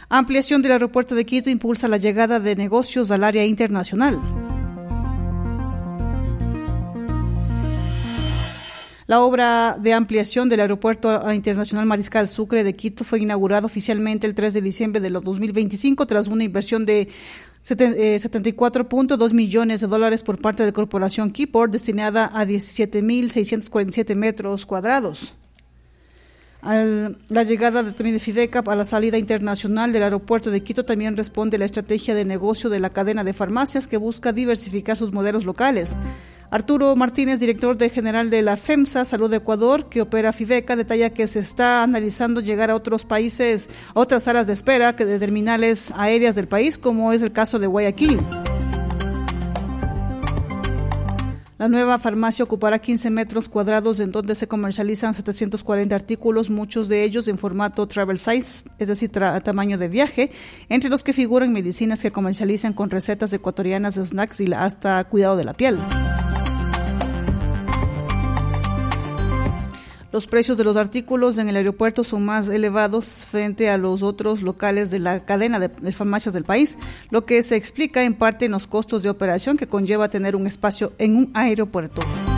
Ampliación del aeropuerto de Quito impulsa la llegada de negocios al área internacional. La obra de ampliación del Aeropuerto Internacional Mariscal Sucre de Quito fue inaugurada oficialmente el 3 de diciembre de 2025 tras una inversión de $74.2 millones por parte de Corporación Keyport destinada a 17.647 metros cuadrados. La llegada también de FIDECAP a la salida internacional del aeropuerto de Quito también responde a la estrategia de negocio de la cadena de farmacias que busca diversificar sus modelos locales. Arturo Martínez, director general de la FEMSA Salud de Ecuador, que opera FIVECA, detalla que se está analizando llegar a otros países, a otras salas de espera de terminales aéreas del país, como es el caso de Guayaquil. La nueva farmacia ocupará 15 metros cuadrados en donde se comercializan 740 artículos, muchos de ellos en formato travel size, es decir, tamaño de viaje, entre los que figuran medicinas que comercializan con recetas ecuatorianas, snacks y hasta cuidado de la piel. Los precios de los artículos en el aeropuerto son más elevados frente a los otros locales de la cadena de farmacias del país, lo que se explica en parte en los costos de operación que conlleva tener un espacio en un aeropuerto.